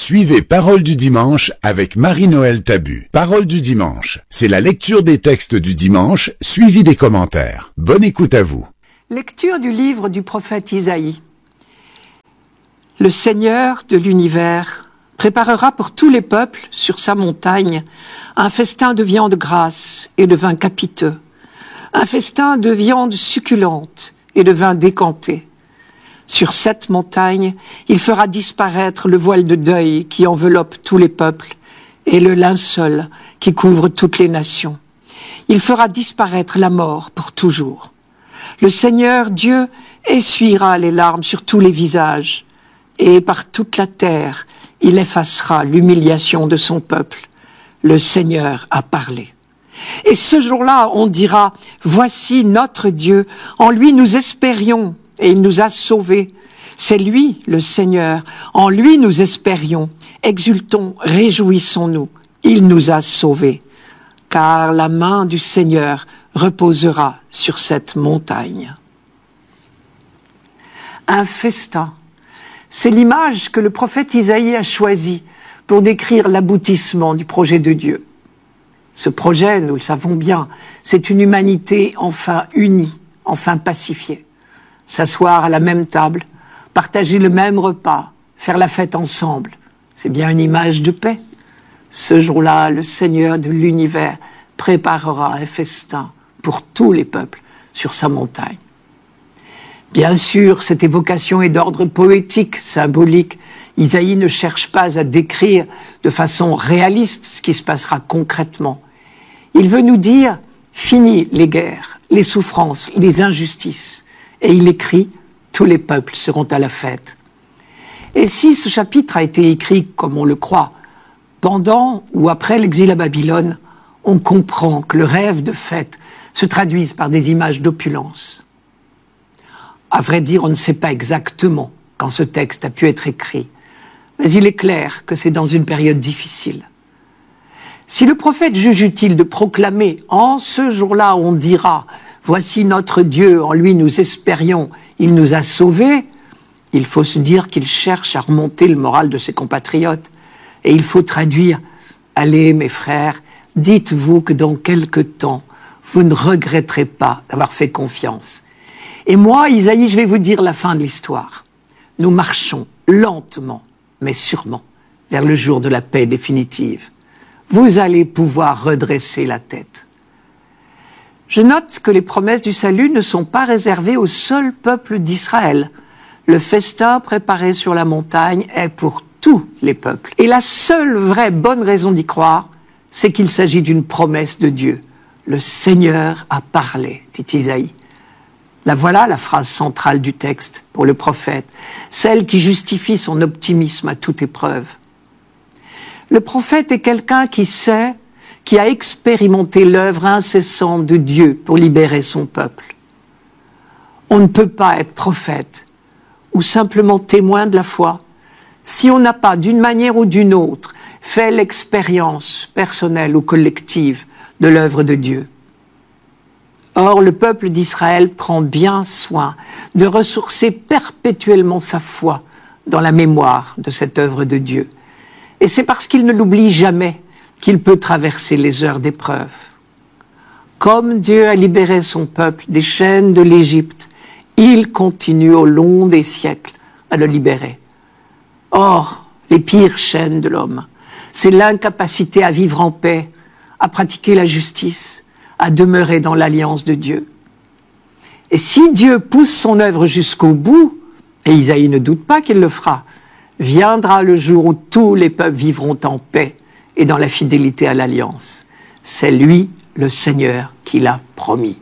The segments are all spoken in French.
Suivez Parole du dimanche avec Marie-Noël Tabu. Parole du dimanche, c'est la lecture des textes du dimanche, suivi des commentaires. Bonne écoute à vous. Lecture du livre du prophète Isaïe. Le Seigneur de l'univers préparera pour tous les peuples sur sa montagne un festin de viande grasse et de vin capiteux, un festin de viande succulente et de vin décanté. Sur cette montagne, il fera disparaître le voile de deuil qui enveloppe tous les peuples et le linceul qui couvre toutes les nations. Il fera disparaître la mort pour toujours. Le Seigneur Dieu essuiera les larmes sur tous les visages et par toute la terre, il effacera l'humiliation de son peuple. Le Seigneur a parlé. Et ce jour-là, on dira, voici notre Dieu, en lui nous espérions. Et il nous a sauvés. C'est lui, le Seigneur. En lui nous espérions. Exultons, réjouissons-nous. Il nous a sauvés. Car la main du Seigneur reposera sur cette montagne. Un festin. C'est l'image que le prophète Isaïe a choisie pour décrire l'aboutissement du projet de Dieu. Ce projet, nous le savons bien, c'est une humanité enfin unie, enfin pacifiée. S'asseoir à la même table, partager le même repas, faire la fête ensemble, c'est bien une image de paix. Ce jour-là, le Seigneur de l'univers préparera un festin pour tous les peuples sur sa montagne. Bien sûr, cette évocation est d'ordre poétique, symbolique. Isaïe ne cherche pas à décrire de façon réaliste ce qui se passera concrètement. Il veut nous dire, fini les guerres, les souffrances, les injustices. Et il écrit, tous les peuples seront à la fête. Et si ce chapitre a été écrit, comme on le croit, pendant ou après l'exil à Babylone, on comprend que le rêve de fête se traduise par des images d'opulence. À vrai dire, on ne sait pas exactement quand ce texte a pu être écrit, mais il est clair que c'est dans une période difficile. Si le prophète juge utile de proclamer, en ce jour-là on dira, voici notre Dieu, en lui nous espérions, il nous a sauvés, il faut se dire qu'il cherche à remonter le moral de ses compatriotes. Et il faut traduire, allez mes frères, dites-vous que dans quelque temps, vous ne regretterez pas d'avoir fait confiance. Et moi, Isaïe, je vais vous dire la fin de l'histoire. Nous marchons lentement, mais sûrement, vers le jour de la paix définitive. Vous allez pouvoir redresser la tête. Je note que les promesses du salut ne sont pas réservées au seul peuple d'Israël. Le festin préparé sur la montagne est pour tous les peuples. Et la seule vraie bonne raison d'y croire, c'est qu'il s'agit d'une promesse de Dieu. Le Seigneur a parlé, dit Isaïe. La voilà la phrase centrale du texte pour le prophète, celle qui justifie son optimisme à toute épreuve. Le prophète est quelqu'un qui sait, qui a expérimenté l'œuvre incessante de Dieu pour libérer son peuple. On ne peut pas être prophète ou simplement témoin de la foi si on n'a pas, d'une manière ou d'une autre, fait l'expérience personnelle ou collective de l'œuvre de Dieu. Or, le peuple d'Israël prend bien soin de ressourcer perpétuellement sa foi dans la mémoire de cette œuvre de Dieu. Et c'est parce qu'il ne l'oublie jamais qu'il peut traverser les heures d'épreuve. Comme Dieu a libéré son peuple des chaînes de l'Égypte, il continue au long des siècles à le libérer. Or, les pires chaînes de l'homme, c'est l'incapacité à vivre en paix, à pratiquer la justice, à demeurer dans l'alliance de Dieu. Et si Dieu pousse son œuvre jusqu'au bout, et Isaïe ne doute pas qu'il le fera, viendra le jour où tous les peuples vivront en paix et dans la fidélité à l'alliance. C'est lui, le Seigneur, qui l'a promis.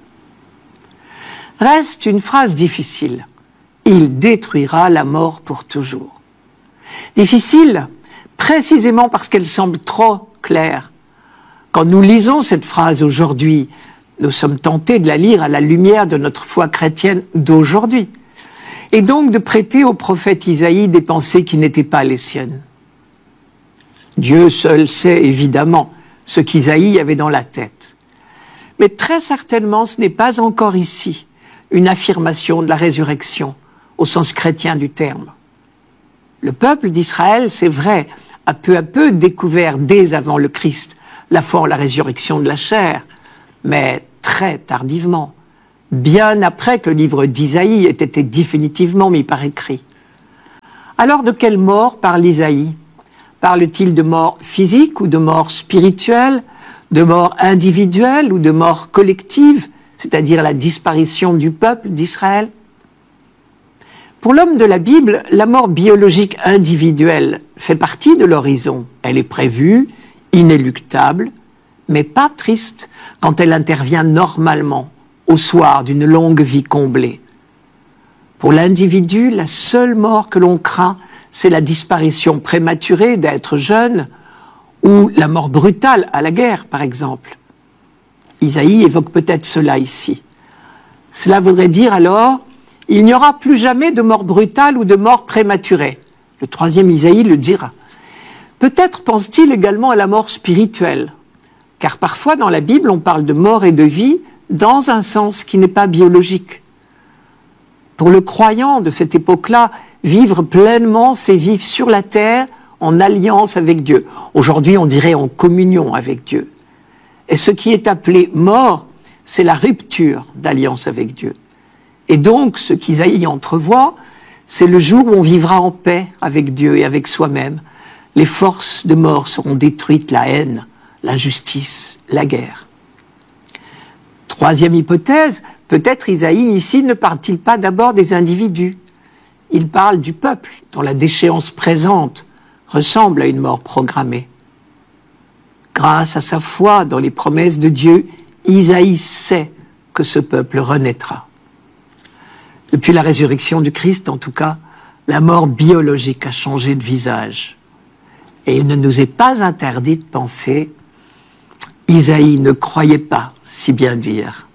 Reste une phrase difficile. Il détruira la mort pour toujours. Difficile, précisément parce qu'elle semble trop claire. Quand nous lisons cette phrase aujourd'hui, nous sommes tentés de la lire à la lumière de notre foi chrétienne d'aujourd'hui. Et donc de prêter au prophète Isaïe des pensées qui n'étaient pas les siennes. Dieu seul sait évidemment ce qu'Isaïe avait dans la tête. Mais très certainement, ce n'est pas encore ici une affirmation de la résurrection au sens chrétien du terme. Le peuple d'Israël, c'est vrai, a peu à peu découvert dès avant le Christ la foi en la résurrection de la chair, mais très tardivement, bien après que le livre d'Isaïe ait été définitivement mis par écrit. Alors de quelle mort parle Isaïe? Parle-t-il de mort physique ou de mort spirituelle, de mort individuelle ou de mort collective, c'est-à-dire la disparition du peuple d'Israël? Pour l'homme de la Bible, la mort biologique individuelle fait partie de l'horizon. Elle est prévue, inéluctable, mais pas triste quand elle intervient normalement, au soir d'une longue vie comblée. Pour l'individu, la seule mort que l'on craint, c'est la disparition prématurée d'êtres jeunes ou la mort brutale à la guerre, par exemple. Isaïe évoque peut-être cela ici. Cela voudrait dire alors, il n'y aura plus jamais de mort brutale ou de mort prématurée. Le troisième Isaïe le dira. Peut-être pense-t-il également à la mort spirituelle, car parfois dans la Bible on parle de mort et de vie dans un sens qui n'est pas biologique. Pour le croyant de cette époque-là, vivre pleinement, c'est vivre sur la terre en alliance avec Dieu. Aujourd'hui, on dirait en communion avec Dieu. Et ce qui est appelé mort, c'est la rupture d'alliance avec Dieu. Et donc, ce qu'Isaïe entrevoit, c'est le jour où on vivra en paix avec Dieu et avec soi-même. Les forces de mort seront détruites, la haine, l'injustice, la guerre. Troisième hypothèse, peut-être Isaïe ici ne parle-t-il pas d'abord des individus. Il parle du peuple, dont la déchéance présente ressemble à une mort programmée. Grâce à sa foi dans les promesses de Dieu, Isaïe sait que ce peuple renaîtra. Depuis la résurrection du Christ, en tout cas, la mort biologique a changé de visage. Et il ne nous est pas interdit de penser, Isaïe ne croyait pas, si bien dire.